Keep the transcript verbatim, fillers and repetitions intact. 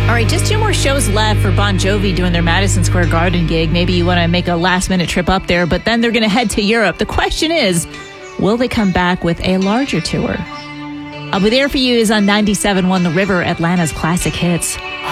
All right, just two more shows left for Bon Jovi doing their Madison Square Garden gig. Maybe you want to make a last-minute trip up there, but then they're going to head to Europe. The question is, will they come back with a larger tour? I'll Be There For You is on ninety-seven point one The River, Atlanta's classic hits.